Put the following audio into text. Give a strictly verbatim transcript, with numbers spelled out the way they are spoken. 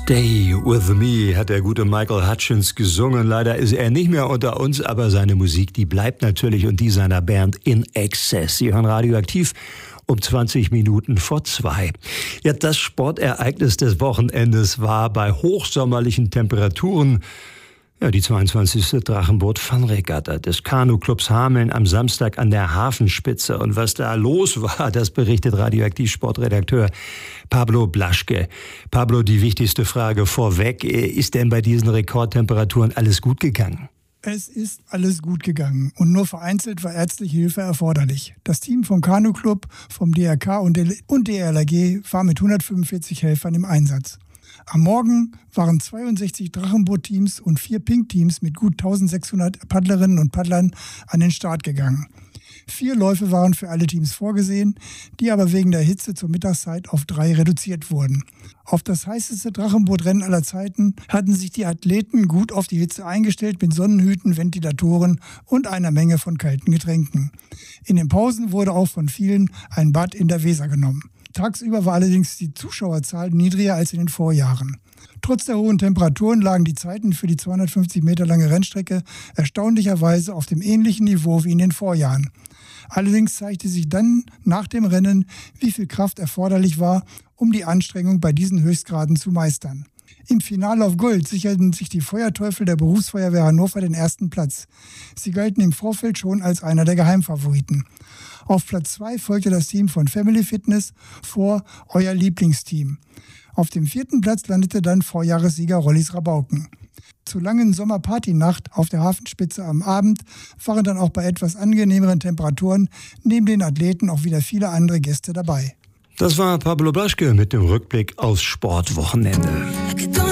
Stay with me hat der gute Michael Hutchence gesungen. Leider ist er nicht mehr unter uns, aber seine Musik, die bleibt natürlich und die seiner Band In Excess. Sie hören Radioaktiv um zwanzig Minuten vor zwei. Ja, das Sportereignis des Wochenendes war bei hochsommerlichen Temperaturen ja, die zweiundzwanzigste Drachenboot-Fun-Regatta des Kanuclubs Hameln am Samstag an der Hafenspitze. Und was da los war, das berichtet Radioaktiv-Sportredakteur Pablo Blaschke. Pablo, die wichtigste Frage vorweg. Ist denn bei diesen Rekordtemperaturen alles gut gegangen? Es ist alles gut gegangen und nur vereinzelt war ärztliche Hilfe erforderlich. Das Team vom Kanuclub, vom D R K und D L R G war mit hundertfünfundvierzig Helfern im Einsatz. Am Morgen waren zweiundsechzig Drachenboot-Teams und vier Pink-Teams mit gut eintausendsechshundert Paddlerinnen und Paddlern an den Start gegangen. Vier Läufe waren für alle Teams vorgesehen, die aber wegen der Hitze zur Mittagszeit auf drei reduziert wurden. Auf das heißeste Drachenbootrennen aller Zeiten hatten sich die Athleten gut auf die Hitze eingestellt mit Sonnenhüten, Ventilatoren und einer Menge von kalten Getränken. In den Pausen wurde auch von vielen ein Bad in der Weser genommen. Tagsüber war allerdings die Zuschauerzahl niedriger als in den Vorjahren. Trotz der hohen Temperaturen lagen die Zeiten für die zweihundertfünfzig Meter lange Rennstrecke erstaunlicherweise auf dem ähnlichen Niveau wie in den Vorjahren. Allerdings zeigte sich dann nach dem Rennen, wie viel Kraft erforderlich war, um die Anstrengung bei diesen Höchstgraden zu meistern. Im Finale auf Gold sicherten sich die Feuerteufel der Berufsfeuerwehr Hannover den ersten Platz. Sie galten im Vorfeld schon als einer der Geheimfavoriten. Auf Platz zwei folgte das Team von Family Fitness vor Euer Lieblingsteam. Auf dem vierten Platz landete dann Vorjahressieger Rollis Rabauken. Zur langen Sommerpartynacht auf der Hafenspitze am Abend waren dann auch bei etwas angenehmeren Temperaturen neben den Athleten auch wieder viele andere Gäste dabei. Das war Pablo Blaschke mit dem Rückblick aufs Sportwochenende.